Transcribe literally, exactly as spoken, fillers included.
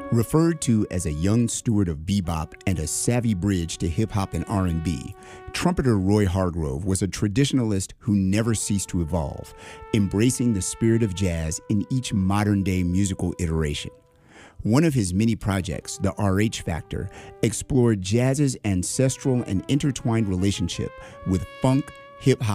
Referred to as a young steward of bebop and a savvy bridge to hip-hop and R and B, trumpeter Roy Hargrove was a traditionalist who never ceased to evolve, embracing the spirit of jazz in each modern-day musical iteration. One of his many projects, the R H Factor, explored jazz's ancestral and intertwined relationship with funk, hip-hop,